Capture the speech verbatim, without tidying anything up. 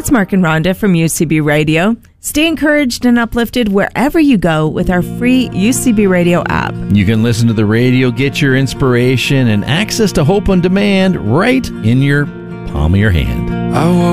It's Mark and Rhonda from U C B Radio. Stay encouraged and uplifted wherever you go with our free U C B Radio app. You can listen to the radio, get your inspiration, and access to Hope on Demand right in your palm of your hand. I woke